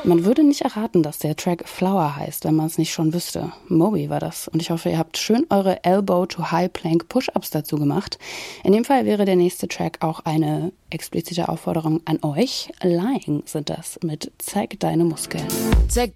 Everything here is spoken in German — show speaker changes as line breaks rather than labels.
Man würde nicht erraten, dass der Track Flower heißt, wenn man es nicht schon wüsste. Moby war das. Und ich hoffe, ihr habt schön eure Elbow to High Plank Push-Ups dazu gemacht. In dem Fall wäre der nächste Track auch eine explizite Aufforderung an euch. Lying sind das mit Zeig deine Muskeln.
Zeig